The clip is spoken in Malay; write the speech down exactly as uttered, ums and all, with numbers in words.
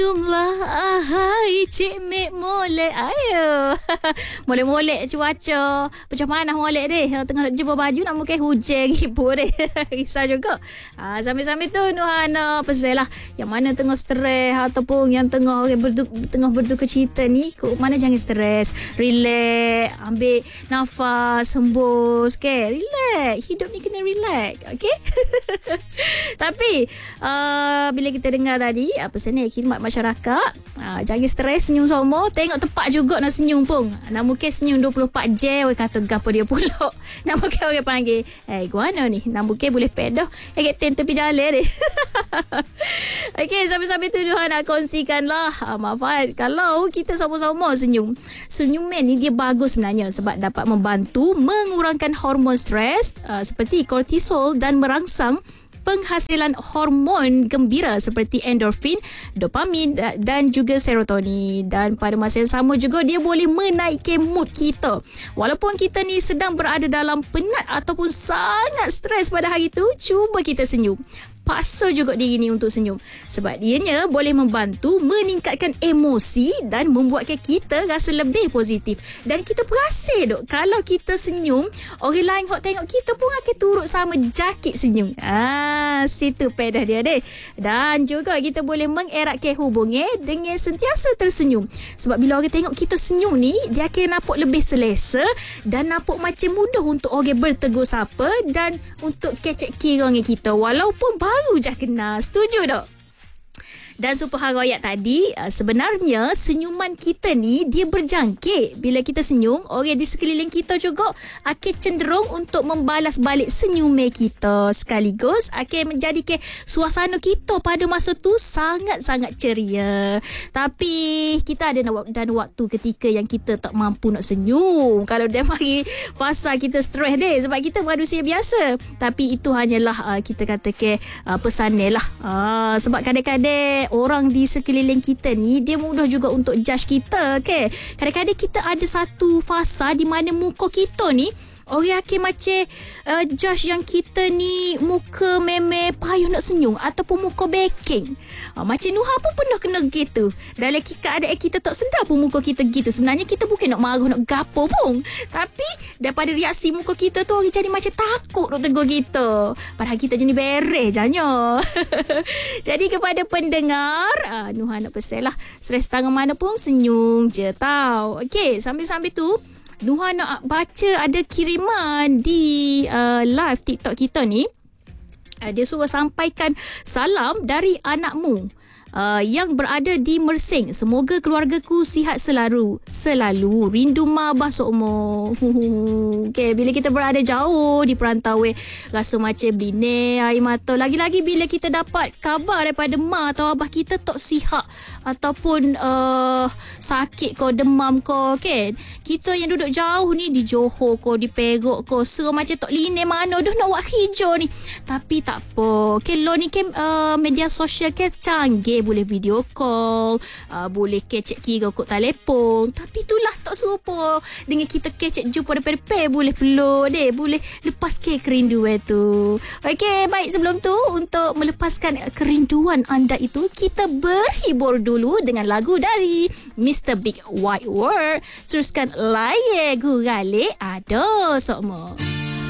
Jumlah ahai cik mek molek ayo. Molek-molek cuaca. Macam mana molek deh. Tengah nak jumpa baju nak muka hujan gitu deh. Risau juga. Ha, sambil-sambil tu Nuhana pasal lah. Yang mana tengah stres ataupun yang tengah berdu, tengah berduka cita ni, kok mana jangan stres. Relax, ambil nafas, hembus, okay? Relax. Hidup ni kena relax, okay? Tapi uh, bila kita dengar tadi apa sebenarnya khidmat masyarakat, uh, jangan stres, senyum semua. Tengok tepat juga nak senyum pun. Nak mungkin senyum dua puluh empat jam, orang kata gapo dia pula. Nak mungkin orang panggil, eh guana ni, nak mungkin boleh pedah eh ten tepi jalan ni. Okey, sambil-sambil tu Johan nak kongsikan lah, uh, manfaat kalau kita sama-sama senyum. Senyuman ni dia bagus sebenarnya sebab dapat membantu mengurangkan hormon stres uh, seperti kortisol dan merangsang penghasilan hormon gembira seperti endorfin, dopamin dan juga serotonin. Dan pada masa yang sama juga dia boleh menaikkan mood kita. Walaupun kita ni sedang berada dalam penat ataupun sangat stres pada hari tu, cuba kita senyum. Paksa juga diri ni untuk senyum. Sebab dianya boleh membantu meningkatkan emosi dan membuatkan kita rasa lebih positif. Dan kita perasan dok, kalau kita senyum, orang lain hok tengok kita pun akan turut sama jakit senyum. Ah, situ pedah dia deh. Dan juga kita boleh mengeratkan hubungan dengan sentiasa tersenyum. Sebab bila orang tengok kita senyum ni, dia akan nampak lebih selesa dan nampak macam mudah untuk orang bertegur sapa dan untuk kecek kira dengan kita. Walaupun baru je kenal. Setuju tak? Dan super haroyak tadi, sebenarnya senyuman kita ni dia berjangkit. Bila kita senyum, orang di sekeliling kita juga akan cenderung untuk membalas balik senyuman kita. Sekaligus akan menjadikan suasana kita pada masa tu sangat-sangat ceria. Tapi kita ada dan waktu ketika yang kita tak mampu nak senyum. Kalau dia mari fasa kita stres deh, sebab kita manusia biasa. Tapi itu hanyalah uh, kita katakan uh, pesanan lah. Uh, sebab kadang-kadang orang di sekeliling kita ni dia mudah juga untuk judge kita, okay? Kadang-kadang kita ada satu fasa di mana muka kita ni orang akan macam uh, judge yang kita ni muka meme payah nak senyum ataupun muka baking. Uh, macam Nuha pun pernah kena gitu. Dalam keadaan kita tak sedar pun muka kita gitu. Sebenarnya kita bukan nak marah, nak gapo pun. Tapi daripada reaksi muka kita tu orang jadi macam takut nak tegur kita. Padahal kita jenis beres janya. Jadi kepada pendengar, uh, Nuha nak pesan lah, stres tangan mana pun senyum je tau. Okay, sambil-sambil tu Nuha nak baca ada kiriman di uh, live TikTok kita ni. Uh, dia suruh sampaikan salam dari anakmu uh, yang berada di Mersing. Semoga keluargaku sihat selalu. Selalu. Rindu ma abah sokmo. Okay, bila kita berada jauh di perantauan, rasa macam bine air mata. Lagi-lagi bila kita dapat kabar daripada ma atau abah kita tak sihat ataupun uh, sakit ko, demam ko, kan? Kita yang duduk jauh ni di Johor ko, di Perak ko, serah macam tak line mana dah nak buat hijau ni. Tapi tak apa. Okay, lo ni kan uh, media sosial kan canggih, boleh video call, uh, boleh kecek kira kot telefon. Tapi itulah tak serupa dengan kita kecek jumpa depan-depan, boleh peluk deh, boleh lepaskan kerinduan tu. Okay, baik, sebelum tu untuk melepaskan kerinduan anda itu, kita berhibur dulu dengan lagu dari Mister Big White World. Teruskan laye gurale ado sokmo.